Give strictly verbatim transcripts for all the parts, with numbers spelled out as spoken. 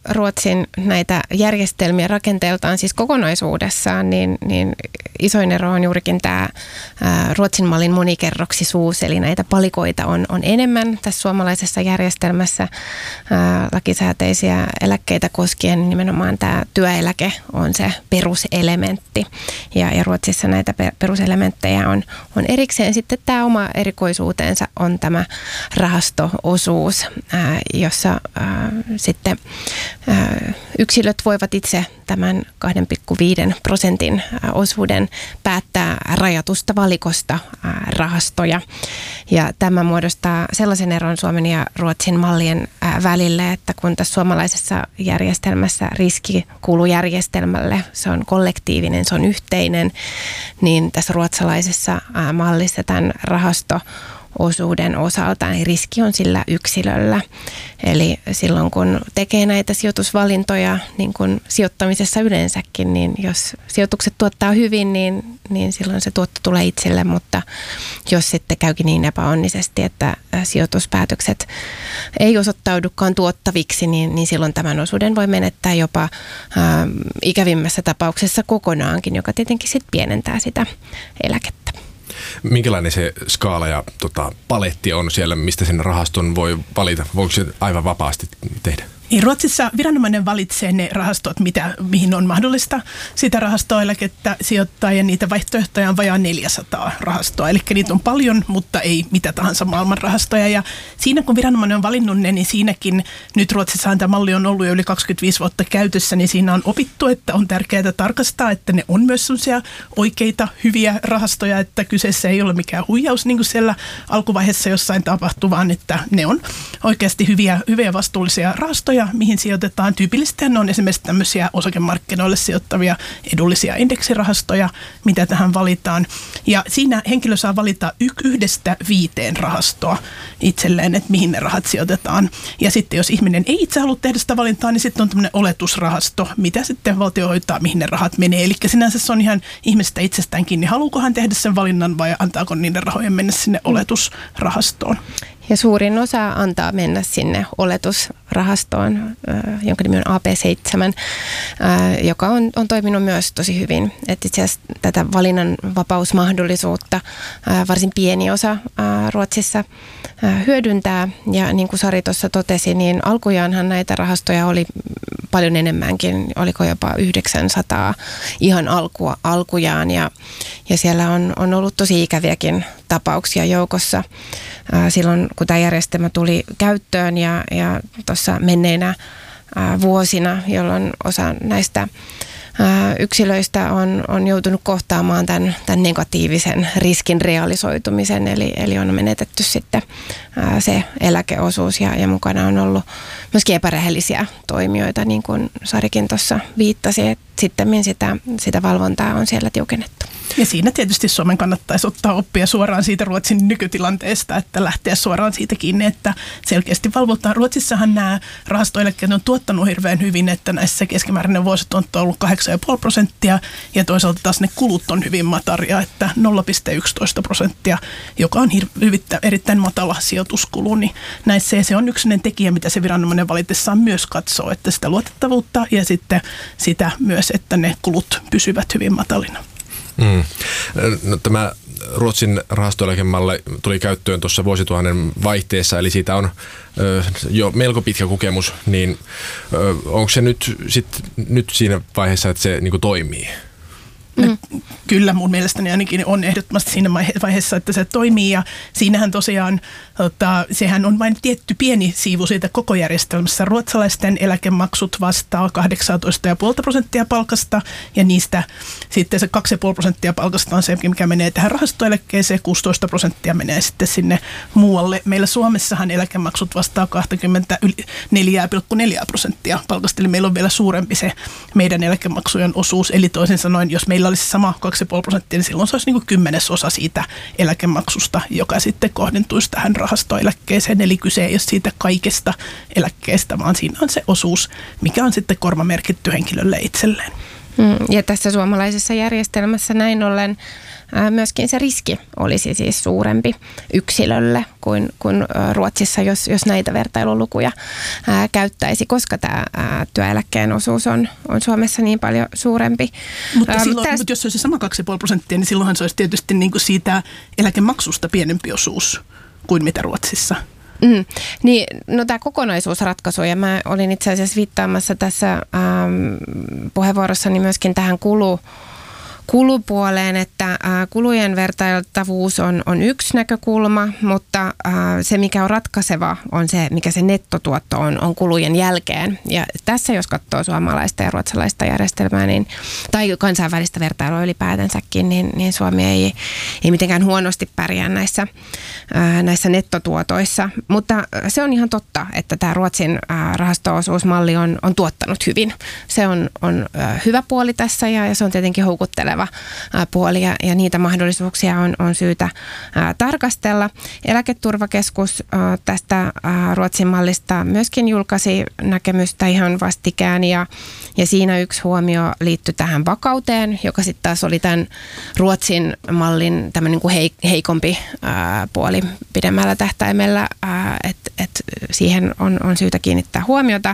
Ruotsin näitä järjestelmiä rakenteeltaan siis kokonaisuudessaan, niin, niin isoin ero on juurikin tämä ää, Ruotsin mallin monikerroksisuus, eli näitä palikoita on, on enemmän tässä suomalaisessa järjestelmässä. Ää, lakisääteisiä eläkkeitä koskien nimenomaan tämä työeläke on se peruselementti, ja, ja Ruotsissa näitä peruselementtejä on, on erikseen. Sitten tämä oma erikoisuutensa on tämä rahastoosuus, ää, jossa ää, sitten ää, yksilöt voivat itse tämän kahden pilkku viiden prosentin osuuden päättää rajatusta valikosta ää, rahastoja. Ja tämä muodostaa sellaisen eron Suomen ja Ruotsin mallien ää, välille, että kun tässä suomalaisessa järjestelmässä riski kuuluu järjestelmälle, se on kollektiivinen, se on yhteinen, niin tässä ruotsalaisessa ää, mallissa tämän rahasto osuuden osalta, niin riski on sillä yksilöllä. Eli silloin kun tekee näitä sijoitusvalintoja, niin kuin sijoittamisessa yleensäkin, niin jos sijoitukset tuottaa hyvin, niin, niin silloin se tuotto tulee itselle, mutta jos sitten käykin niin epäonnisesti, että sijoituspäätökset ei osoittaudukaan tuottaviksi, niin, niin silloin tämän osuuden voi menettää jopa ää, ikävimmässä tapauksessa kokonaankin, joka tietenkin sitten pienentää sitä eläkettä. Minkälainen se skaala ja tota, paletti on siellä, mistä sen rahaston voi valita? Voiko se aivan vapaasti tehdä? Ruotsissa viranomainen valitsee ne rahastot, mitä, mihin on mahdollista sitä rahastoeläkettä sijoittaa, ja niitä vaihtoehtoja on vajaa neljäsataa rahastoa. Eli niitä on paljon, mutta ei mitä tahansa maailman rahastoja. Ja siinä kun viranomainen on valinnut ne, niin siinäkin, nyt Ruotsissahan tämä malli on ollut jo yli kaksikymmentäviisi vuotta käytössä, niin siinä on opittu, että on tärkeää tarkastaa, että ne on myös sellaisia oikeita, hyviä rahastoja, että kyseessä ei ole mikään huijaus niin kuin siellä alkuvaiheessa jossain tapahtuu, vaan että ne on oikeasti hyviä, hyviä vastuullisia rahastoja, mihin sijoitetaan. Tyypillisesti ne on esimerkiksi tämmöisiä osakemarkkinoille sijoittavia edullisia indeksirahastoja, mitä tähän valitaan. Ja siinä henkilö saa valita yhdestä viiteen rahastoa itselleen, että mihin ne rahat sijoitetaan. Ja sitten jos ihminen ei itse halua tehdä sitä valintaa, niin sitten on tämmöinen oletusrahasto, mitä sitten valtio hoitaa, mihin ne rahat menee. Eli sinänsä se on ihan ihmisestä itsestään kiinni, haluuko hän tehdä sen valinnan vai antaako niiden rahojen mennä sinne oletusrahastoon. Ja suurin osa antaa mennä sinne oletusrahastoon, jonka nimi on A P seitsemän, joka on, on toiminut myös tosi hyvin. Et itse asiassa tätä valinnanvapausmahdollisuutta varsin pieni osa Ruotsissa hyödyntää. Ja niin kuin Sari tuossa totesi, niin alkujaanhan näitä rahastoja oli paljon enemmänkin, oliko jopa yhdeksänsataa ihan alkua, alkujaan. Ja, ja siellä on, on ollut tosi ikäviäkin tapauksia joukossa silloin, kun tämä järjestelmä tuli käyttöön, ja, ja tuossa menneinä ää, vuosina, jolloin osa näistä ää, yksilöistä on, on joutunut kohtaamaan tämän, tämän negatiivisen riskin realisoitumisen, eli, eli on menetetty sitten ää, se eläkeosuus, ja, ja mukana on ollut myöskin epärehellisiä toimijoita, niin kuin Sarikin tuossa viittasi, että sitten sitä, sitä valvontaa on siellä tiukennettu. Ja siinä tietysti Suomen kannattaisi ottaa oppia suoraan siitä Ruotsin nykytilanteesta, että lähteä suoraan siitä kiinni, että selkeästi valvotaan. Ruotsissahan nämä rahastoeläkkeet on tuottanut hirveän hyvin, että näissä keskimääräinen vuosituotto on ollut kahdeksan pilkku viisi prosenttia, ja toisaalta taas ne kulut on hyvin mataria, että nolla pilkku yksitoista prosenttia, joka on hir- erittäin matala sijoituskulu. Niin näissä se on yksinen tekijä, mitä se viranomainen valitessaan myös katsoo, että sitä luotettavuutta ja sitten sitä myös, että ne kulut pysyvät hyvin matalina. Mm. No, tämä Ruotsin rahastoeläkemalli tuli käyttöön tuossa vuosituhannen vaihteessa, eli siitä on ö, jo melko pitkä kokemus, niin ö, onko se nyt, sit, nyt siinä vaiheessa, että se niin kuin toimii? Mm. Kyllä mun mielestäni ainakin on ehdottomasti siinä vaiheessa, että se toimii, ja siinähän tosiaan, tota, sehän on vain tietty pieni siivu siitä koko järjestelmässä. Ruotsalaisten eläkemaksut vastaa kahdeksantoista pilkku viisi prosenttia palkasta, ja niistä sitten se kaksi pilkku viisi prosenttia palkasta on se, mikä menee tähän rahastoeläkkeeseen, kuusitoista prosenttia menee sitten sinne muualle. Meillä Suomessahan eläkemaksut vastaa kaksikymmentäneljä pilkku neljä prosenttia palkasta, eli meillä on vielä suurempi se meidän eläkemaksujen osuus, eli toisin sanoen, jos meillä olisi sama kaksi pilkku viisi prosenttia, niin silloin se olisi niin kuin kymmenesosa siitä eläkemaksusta, joka sitten kohdentuisi tähän rahastoeläkkeeseen. Eli kyse ei ole siitä kaikesta eläkkeestä, vaan siinä on se osuus, mikä on sitten korvamerkitty henkilölle itselleen. Ja tässä suomalaisessa järjestelmässä näin ollen myöskin se riski olisi siis suurempi yksilölle kuin, kuin Ruotsissa, jos, jos näitä vertailulukuja ää, käyttäisi, koska tämä ää, työeläkkeen osuus on, on Suomessa niin paljon suurempi. Mutta ää, silloin, täs... mutta jos se olisi sama kaksi pilkku viisi prosenttia, niin silloinhan se olisi tietysti niin kuin siitä eläkemaksusta pienempi osuus kuin mitä Ruotsissa. Mm. Niin, no tämä kokonaisuusratkaisu, ja mä olin itse asiassa viittaamassa tässä ähm, puheenvuorossani myöskin tähän kulu, kulupuoleen, että äh, kulujen vertailtavuus on, on yksi näkökulma, mutta äh, se mikä on ratkaiseva on se, mikä se nettotuotto on, on kulujen jälkeen. Ja tässä jos katsoo suomalaista ja ruotsalaista järjestelmää, niin, tai kansainvälistä vertailua ylipäätänsäkin, niin, niin Suomi ei, ei mitenkään huonosti pärjää näissä, äh, näissä nettotuotoissa. Mutta se on ihan totta, että tämä Ruotsin äh, rahasto-osuusmalli on, on tuottanut hyvin. Se on, on äh, hyvä puoli tässä ja, ja se on tietenkin houkutteleva puoli ja, ja niitä mahdollisuuksia on, on syytä ää, tarkastella. Eläketurvakeskus ää, tästä ää, Ruotsin mallista myöskin julkaisi näkemystä ihan vastikään ja, ja siinä yksi huomio liittyi tähän vakauteen, joka sitten taas oli tämän Ruotsin mallin tämmöinen niin kuin hei, heikompi ää, puoli pidemmällä tähtäimellä, että et siihen on, on syytä kiinnittää huomiota.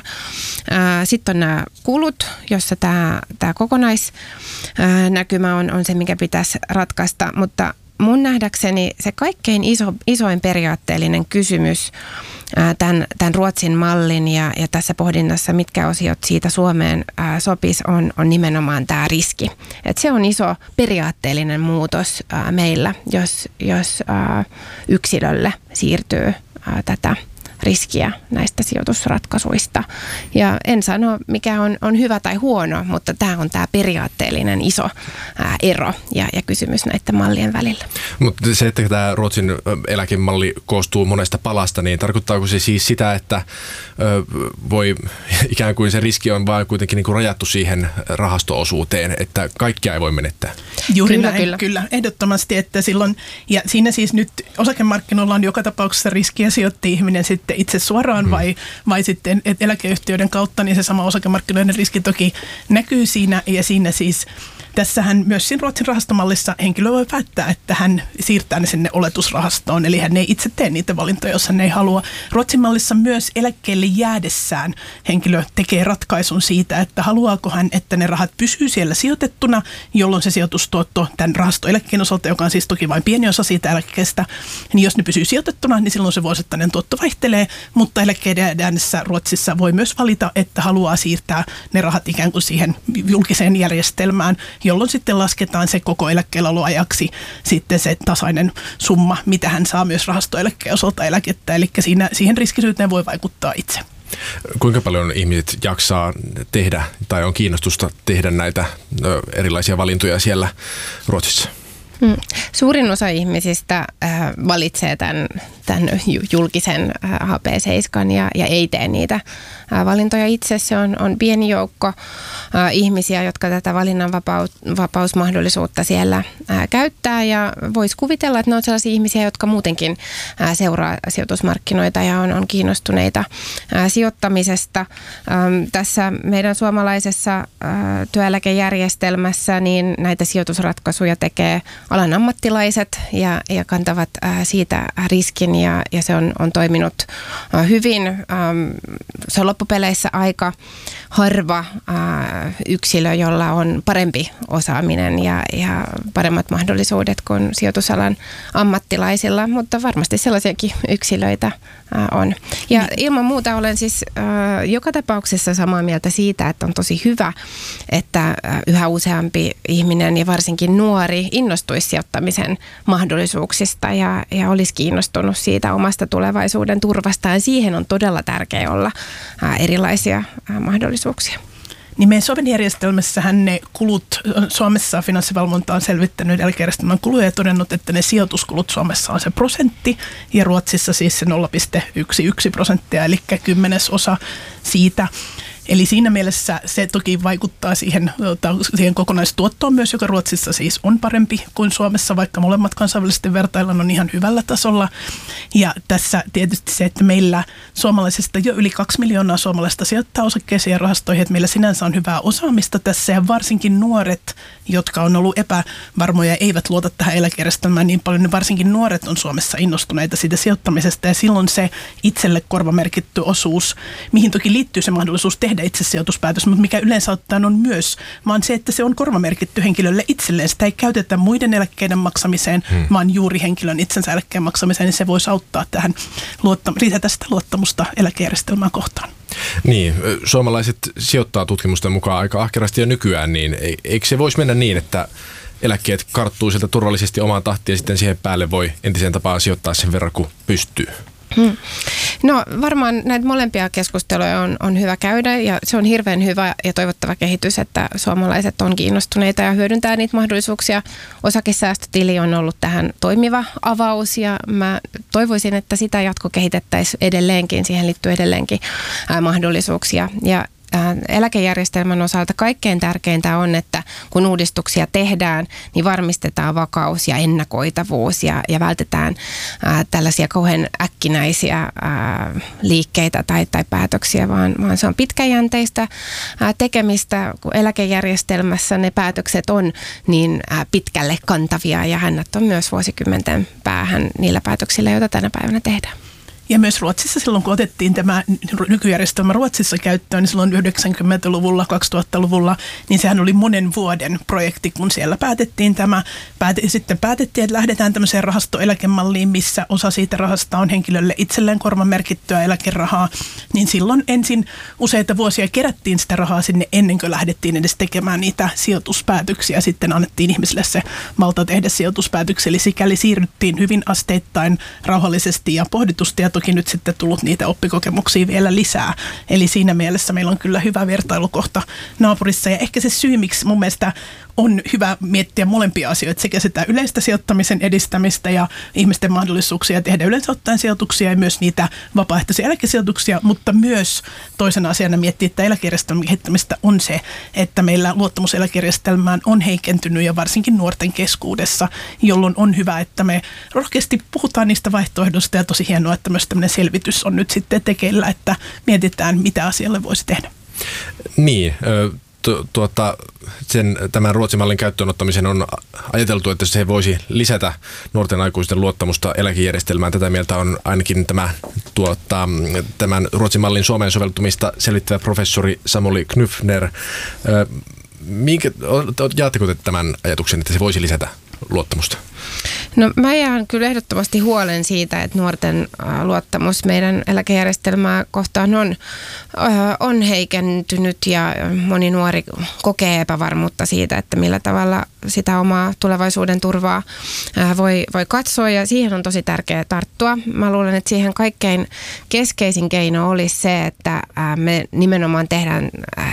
Sitten on nämä kulut, jossa tämä, tämä kokonaisnäkymä on, on se, mikä pitäisi ratkaista, mutta mun nähdäkseni se kaikkein iso, isoin periaatteellinen kysymys ää, tämän, tämän Ruotsin mallin ja, ja tässä pohdinnassa, mitkä osiot siitä Suomeen ää, sopisi, on, on nimenomaan tämä riski. Et se on iso periaatteellinen muutos ää, meillä, jos, jos ää, yksilölle siirtyy ää, tätä riskiä näistä sijoitusratkaisuista. Ja en sano, mikä on, on hyvä tai huono, mutta tämä on tämä periaatteellinen iso ää, ero ja, ja kysymys näiden mallien välillä. Mutta se, että tämä Ruotsin eläkemalli koostuu monesta palasta, niin tarkoittaako se siis sitä, että ö, voi ikään kuin se riski on vaan kuitenkin niin kuin rajattu siihen rahasto-osuuteen, että kaikkia ei voi menettää? Juuri kyllä, näin, kyllä. kyllä. Ehdottomasti, että silloin, ja siinä siis nyt osakemarkkinoilla on joka tapauksessa riskiä sijoitti ihminen sitten itse suoraan hmm. vai, vai sitten eläkeyhtiöiden kautta, niin se sama osakemarkkinoiden riski toki näkyy siinä, ja siinä siis tässähän myös siinä Ruotsin rahastomallissa henkilö voi päättää, että hän siirtää ne sinne oletusrahastoon, eli hän ei itse tee niitä valintoja, jos hän ei halua. Ruotsin mallissa myös eläkkeelle jäädessään henkilö tekee ratkaisun siitä, että haluaako hän, että ne rahat pysyy siellä sijoitettuna, jolloin se sijoitustuotto tämän rahastoeläkkeen osalta, joka on siis toki vain pieni osa siitä eläkkeestä, niin jos ne pysyy sijoitettuna, niin silloin se vuosittainen tuotto vaihtelee, mutta eläkkeiden jäädessä Ruotsissa voi myös valita, että haluaa siirtää ne rahat ikään kuin siihen julkiseen järjestelmään, jolloin sitten lasketaan se koko eläkkeelläoloajaksi sitten se tasainen summa, mitä hän saa myös rahastoeläkkeen osalta eläkettä. Eli siinä, siihen riskisyyteen voi vaikuttaa itse. Kuinka paljon ihmiset jaksaa tehdä tai on kiinnostusta tehdä näitä erilaisia valintoja siellä Ruotsissa? Hmm. Suurin osa ihmisistä äh, valitsee tämän, tämän julkisen äh, H P seitsemän ja, ja ei tee niitä äh, valintoja itse. Se on, on pieni joukko äh, ihmisiä, jotka tätä valinnanvapausmahdollisuutta siellä äh, käyttää, ja voisi kuvitella, että ne on sellaisia ihmisiä, jotka muutenkin äh, seuraa sijoitusmarkkinoita ja on, on kiinnostuneita äh, sijoittamisesta. Ähm, tässä meidän suomalaisessa äh, työeläkejärjestelmässä niin näitä sijoitusratkaisuja tekee alan ammattilaiset ja, ja kantavat ää, siitä riskin ja, ja se on, on toiminut ää, hyvin. Ähm, se on loppupeleissä aika harva ää, yksilö, jolla on parempi osaaminen ja, ja paremmat mahdollisuudet kuin sijoitusalan ammattilaisilla, mutta varmasti sellaisiakin yksilöitä ää, on. Ja ilman muuta olen siis ää, joka tapauksessa samaa mieltä siitä, että on tosi hyvä, että ää, yhä useampi ihminen ja varsinkin nuori innostuisi sijoittamisen mahdollisuuksista ja, ja olisi kiinnostunut siitä omasta tulevaisuuden turvastaan. Siihen on todella tärkeää olla ää, erilaisia ää, mahdollisuuksia. Niin meidän Suomen järjestelmässähän ne kulut, Suomessa finanssivalvonta on selvittänyt eläkejärjestelmän kuluja ja todennut, että ne sijoituskulut Suomessa on se prosentti ja Ruotsissa siis se nolla pilkku yksi yksi prosenttia, eli kymmenesosa siitä. Eli siinä mielessä se toki vaikuttaa siihen, siihen kokonaistuottoon myös, joka Ruotsissa siis on parempi kuin Suomessa, vaikka molemmat kansainvälisesti vertaillaan on ihan hyvällä tasolla. Ja tässä tietysti se, että meillä suomalaisista jo yli kaksi miljoonaa suomalaista sijoittaa osakkeisiin ja rahastoihin, että meillä sinänsä on hyvää osaamista tässä ja varsinkin nuoret, jotka on ollut epävarmoja, eivät luota tähän eläkejärjestelmään niin paljon, niin varsinkin nuoret on Suomessa innostuneita siitä sijoittamisesta ja silloin se itselle korvamerkitty osuus, mihin toki liittyy se mahdollisuus tehdä itse sijoituspäätös, mutta mikä yleensä ottaen on myös, vaan se, että se on korvamerkitty henkilölle itselleen. Sitä ei käytetä muiden eläkkeiden maksamiseen, hmm. vaan juuri henkilön itsensä eläkkeen maksamiseen, niin se voisi auttaa tähän luottam- lisätä sitä luottamusta eläkejärjestelmään kohtaan. Niin, suomalaiset sijoittaa tutkimusten mukaan aika ahkerasti jo nykyään, niin eikö se voisi mennä niin, että eläkkeet karttuu sieltä turvallisesti omaan tahtiin ja sitten siihen päälle voi entiseen tapaan sijoittaa sen verran, kun pystyy? Hmm. No varmaan näitä molempia keskusteluja on, on hyvä käydä ja se on hirveän hyvä ja toivottava kehitys, että suomalaiset on kiinnostuneita ja hyödyntää niitä mahdollisuuksia. Osakesäästötili on ollut tähän toimiva avaus ja mä toivoisin, että sitä jatkokehitettäisiin edelleenkin, siihen liittyy edelleenkin ää, mahdollisuuksia ja eläkejärjestelmän osalta kaikkein tärkeintä on, että kun uudistuksia tehdään, niin varmistetaan vakaus ja ennakoitavuus ja, ja vältetään ää, tällaisia kauhean äkkinäisiä ää, liikkeitä tai, tai päätöksiä, vaan, vaan se on pitkäjänteistä ää, tekemistä, kun eläkejärjestelmässä ne päätökset on niin ää, pitkälle kantavia ja hännät on myös vuosikymmenten päähän niillä päätöksillä, joita tänä päivänä tehdään. Ja myös Ruotsissa silloin, kun otettiin tämä nykyjärjestelmä Ruotsissa käyttöön, niin silloin yhdeksänkymmentäluvulla, kaksituhattaluvulla, niin sehän oli monen vuoden projekti, kun siellä päätettiin tämä. Päät, sitten päätettiin, että lähdetään tämmöiseen rahastoeläkemalliin, missä osa siitä rahasta on henkilölle itselleen korvamerkittyä eläkerahaa. Niin silloin ensin useita vuosia kerättiin sitä rahaa sinne ennen kuin lähdettiin edes tekemään niitä sijoituspäätöksiä. Sitten annettiin ihmisille se valta tehdä sijoituspäätöksiä. Eli sikäli siirryttiin hyvin asteittain, rauhallisesti ja pohditusti ja toki nyt sitten tullut niitä oppikokemuksia vielä lisää. Eli siinä mielessä meillä on kyllä hyvä vertailukohta naapurissa. Ja ehkä se syy, miksi mun mielestä on hyvä miettiä molempia asioita, sekä sitä yleistä sijoittamisen edistämistä ja ihmisten mahdollisuuksia tehdä yleensä ottaen sijoituksia ja myös niitä vapaaehtoisia eläkesijoituksia, mutta myös toisena asiana miettiä, että eläkejärjestelmän kehittämistä on se, että meillä luottamus eläkejärjestelmään on heikentynyt ja varsinkin nuorten keskuudessa, jolloin on hyvä, että me rohkeasti puhutaan niistä vaihtoehdoista ja tosi hienoa, että myös tämmöinen selvitys on nyt sitten tekeillä, että mietitään, mitä asialle voisi tehdä. Niin, Tuota, sen, tämän Ruotsin mallin käyttöönottamisen on ajateltu, että se voisi lisätä nuorten aikuisten luottamusta eläkejärjestelmään. Tätä mieltä on ainakin tämä, tuota, tämän Ruotsin mallin Suomeen soveltumista selvittävä professori Samuli Knyffner. Minkä, jaatteko te tämän ajatuksen, että se voisi lisätä luottamusta? No mä jään kyllä ehdottomasti huolen siitä, että nuorten luottamus meidän eläkejärjestelmää kohtaan on, on heikentynyt ja moni nuori kokee epävarmuutta siitä, että millä tavalla sitä omaa tulevaisuuden turvaa voi, voi katsoa ja siihen on tosi tärkeää tarttua. Mä luulen, että siihen kaikkein keskeisin keino olisi se, että me nimenomaan tehdään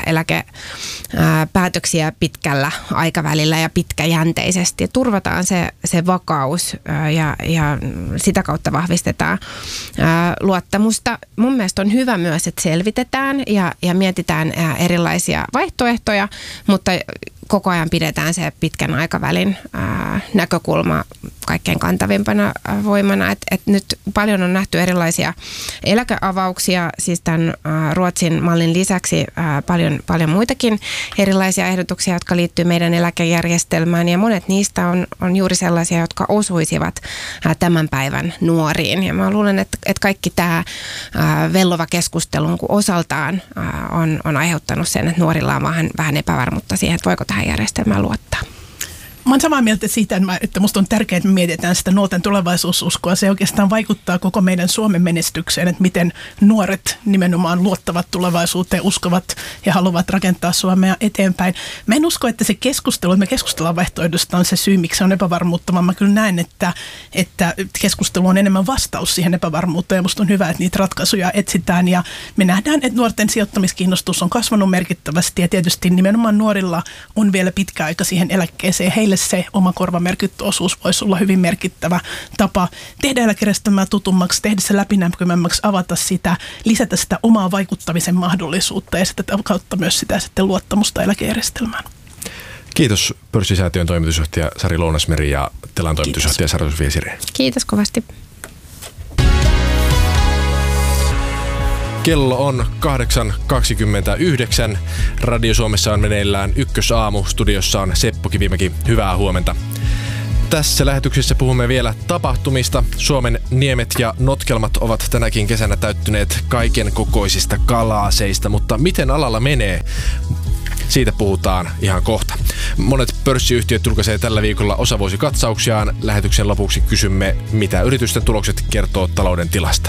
eläkepäätöksiä pitkällä aikavälillä ja pitkäjänteisesti ja turvataan se, se vakaus ja, ja sitä kautta vahvistetaan ää, luottamusta. Mun mielestä on hyvä myös, että selvitetään ja, ja mietitään ää, erilaisia vaihtoehtoja, mutta koko ajan pidetään se pitkän aikavälin ää, näkökulma kaikkein kantavimpana ää, voimana. Et, et nyt paljon on nähty erilaisia eläkeavauksia, siis tämän ää, Ruotsin mallin lisäksi ää, paljon, paljon muitakin erilaisia ehdotuksia, jotka liittyy meidän eläkejärjestelmään ja monet niistä on, on juuri sellaisia, jotka osuisivat ää, tämän päivän nuoriin. Ja mä luulen, että, että kaikki tämä ää, vellova keskustelu osaltaan ää, on, on aiheuttanut sen, että nuorilla on vähän, vähän epävarmuutta siihen, että voiko tähän järjestelmään luottaa. Mä oon samaa mieltä siitä, että musta on tärkeää, että me mietitään sitä nuorten tulevaisuususkoa. Se oikeastaan vaikuttaa koko meidän Suomen menestykseen, että miten nuoret nimenomaan luottavat tulevaisuuteen, uskovat ja haluavat rakentaa Suomea eteenpäin. Mä en usko, että se keskustelu, että me keskustellaan vaihtoehdosta, on se syy, miksi se on epävarmuutta, vaan mä kyllä näen, että, että keskustelu on enemmän vastaus siihen epävarmuuteen. Ja musta on hyvä, että niitä ratkaisuja etsitään ja me nähdään, että nuorten sijoittamiskiinnostus on kasvanut merkittävästi ja tietysti nimenomaan nuorilla on vielä pitkä aika siihen eläkkeeseen. Heille se oma korvamerkitty osuus voisi olla hyvin merkittävä tapa tehdä eläkejärjestelmää tutummaksi, tehdä se läpinäkyvämmäksi, avata sitä, lisätä sitä omaa vaikuttamisen mahdollisuutta ja sitä kautta myös sitä sitten luottamusta eläkejärjestelmään. Kiitos Pörssisäätiön toimitusjohtaja Sari Lounasmeri ja Telan toimitusjohtaja Sara-Sofia Sirén. Kiitos kovasti. Kello on kahdeksan kaksikymmentäyhdeksän. Radio Suomessa on meneillään Ykkösaamu. Studiossa on Seppo Kivimäki. Hyvää huomenta. Tässä lähetyksessä puhumme vielä tapahtumista. Suomen niemet ja notkelmat ovat tänäkin kesänä täyttyneet kaiken kokoisista kalaaseista, mutta miten alalla menee? Siitä puhutaan ihan kohta. Monet pörssiyhtiöt julkaisee tällä viikolla osavuosikatsauksiaan. Lähetyksen lopuksi kysymme, mitä yritysten tulokset kertoo talouden tilasta.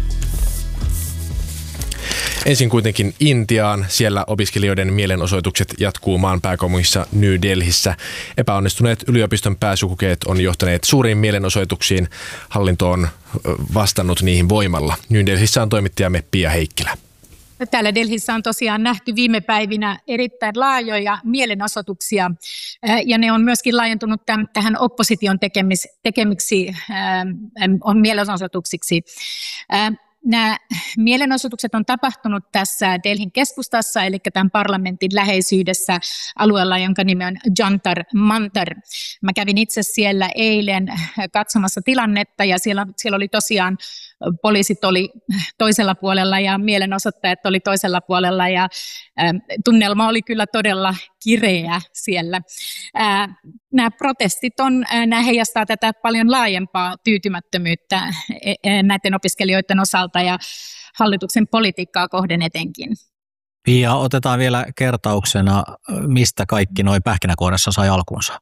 Ensin kuitenkin Intiaan. Siellä opiskelijoiden mielenosoitukset jatkuu maan pääkaupungissa New Delhissä. Epäonnistuneet yliopiston pääsykokeet on johtaneet suuriin mielenosoituksiin. Hallinto on vastannut niihin voimalla. New Delhissä on toimittajamme Pia Heikkilä. Täällä Delhissä on tosiaan nähty viime päivinä erittäin laajoja mielenosoituksia ja ne on myöskin laajentunut tähän opposition tekemis, tekemiksi on mielenosoituksiksi. Nämä mielenosoitukset on tapahtunut tässä Delhin keskustassa, eli tämän parlamentin läheisyydessä alueella, jonka nimi on Jantar Mantar. Mä kävin itse siellä eilen katsomassa tilannetta ja siellä, siellä oli tosiaan, poliisit oli toisella puolella ja mielenosoittajat oli toisella puolella ja ä, tunnelma oli kyllä todella kireä siellä. Ä, nämä protestit on, nämä heijastaa tätä paljon laajempaa tyytymättömyyttä näiden opiskelijoiden osalta ja hallituksen politiikkaa kohden etenkin. Ja otetaan vielä kertauksena, mistä kaikki noi pähkinäkuoressa sai alkunsa.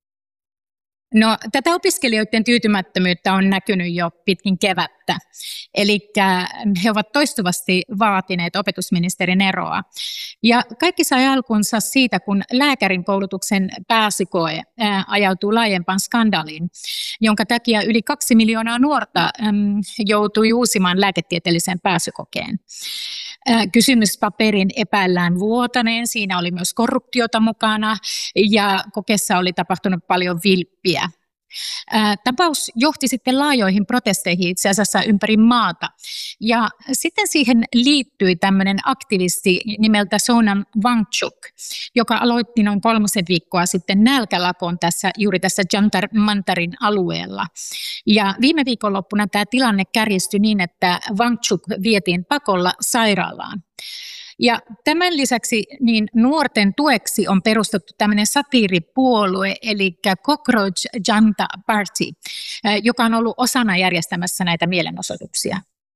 No, tätä opiskelijoiden tyytymättömyyttä on näkynyt jo pitkin kevättä. Eli he ovat toistuvasti vaatineet opetusministerin eroa. Ja kaikki sai alkunsa siitä, kun lääkärin koulutuksen pääsykoe ää, ajautuu laajempaan skandaaliin, jonka takia yli kaksi miljoonaa nuorta äm, joutui uusimaan lääketieteellisen pääsykokeen. Kysymyspaperin epäillään vuotaneen, siinä oli myös korruptiota mukana ja kokeessa oli tapahtunut paljon vilppiä. Tapaus johti sitten laajoihin protesteihin itse asiassa ympäri maata ja sitten siihen liittyi tämmöinen aktivisti nimeltä Sonam Wangchuk, joka aloitti noin kolmosen viikkoa sitten nälkälakon tässä, juuri tässä Jantar Mantarin alueella. Ja viime viikonloppuna tämä tilanne kärjistyi niin, että Wangchuk vietiin pakolla sairaalaan. Ja tämän lisäksi niin nuorten tueksi on perustettu tämmöinen satiiripuolue, eli Cockroach Janta Party, joka on ollut osana järjestämässä näitä mielenosoituksia.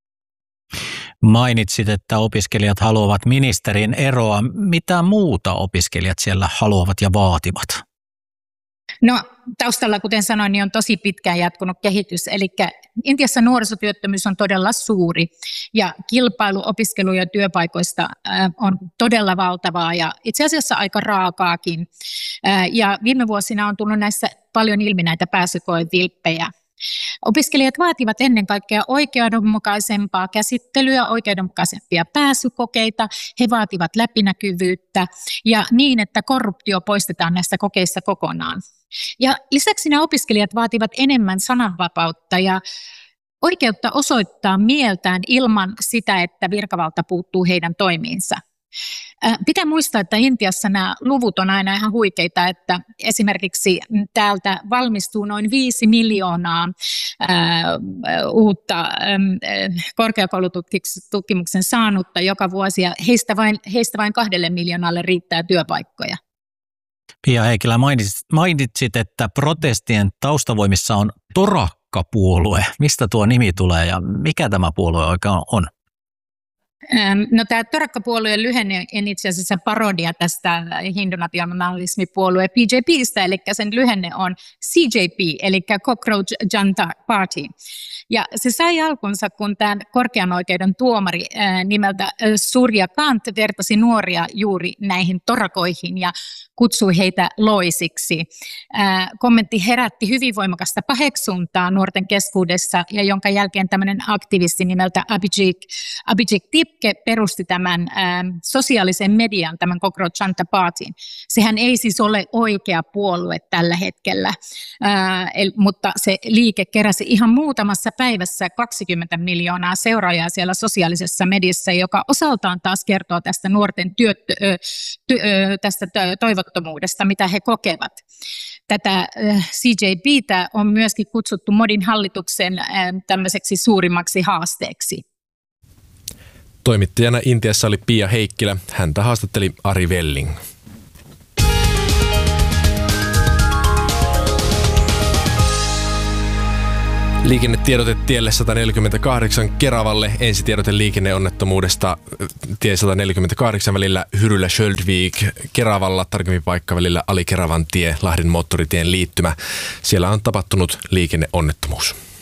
Mainitsit, että opiskelijat haluavat ministerin eroa. Mitä muuta opiskelijat siellä haluavat ja vaativat? No taustalla, kuten sanoin, niin on tosi pitkään jatkunut kehitys. Eli Intiassa nuorisotyöttömyys on todella suuri ja kilpailu opiskelu- ja työpaikoista on todella valtavaa ja itse asiassa aika raakaakin. Ja viime vuosina on tullut näissä paljon ilmi näitä pääsykoevilppejä. Opiskelijat vaativat ennen kaikkea oikeudenmukaisempaa käsittelyä, oikeudenmukaisempia pääsykokeita, he vaativat läpinäkyvyyttä ja niin, että korruptio poistetaan näistä kokeista kokonaan. Ja lisäksi nämä opiskelijat vaativat enemmän sananvapautta ja oikeutta osoittaa mieltään ilman sitä, että virkavalta puuttuu heidän toimiinsa. Pitää muistaa, että Intiassa nämä luvut on aina ihan huikeita, että esimerkiksi täältä valmistuu noin viisi miljoonaa ää, uutta ää, korkeakoulututkimuksen saanutta joka vuosi ja heistä vain, heistä vain kahdelle miljoonalle riittää työpaikkoja. Pia Heikkilä, mainitsit, mainitsit, että protestien taustavoimissa on Torakka-puolue. Mistä tuo nimi tulee ja mikä tämä puolue oikein on? No tämä Torakka-puolueen lyhenne on itse asiassa parodia tästä hindunationalismipuolue P J P:stä, eli sen lyhenne on C J P, eli Cockroach Janta Party. Ja se sai alkunsa, kun tämä korkean oikeuden tuomari ää, nimeltä Surya Kant vertasi nuoria juuri näihin torakoihin ja kutsui heitä loisiksi. Ää, kommentti herätti hyvin voimakasta paheksuntaa nuorten keskuudessa, ja jonka jälkeen tämmöinen aktivisti nimeltä Abhijit, Abhijit Tip liike perusti tämän ää, sosiaalisen median, tämän Cockroach Janta Partyn. Sehän ei siis ole oikea puolue tällä hetkellä, ää, el, mutta se liike keräsi ihan muutamassa päivässä kaksikymmentä miljoonaa seuraajaa siellä sosiaalisessa mediassa, joka osaltaan taas kertoo tästä nuorten työt, ö, ty, ö, tästä toivottomuudesta, mitä he kokevat. Tätä C J B:tä on myöskin kutsuttu Modin hallituksen tämmöiseksi suurimmaksi haasteeksi. Toimittajana Intiassa oli Pia Heikkilä. Häntä haastatteli Ari Velling. Liikennetiedote tielle sata neljäkymmentäkahdeksan Keravalle. Ensitiedote liikenneonnettomuudesta tie sata neljäkymmentäkahdeksan välillä Hyrylä-Sköldvik Keravalla, tarkemmin paikka välillä Ali Keravan tie, Lahden moottoritien liittymä. Siellä on tapahtunut liikenneonnettomuus.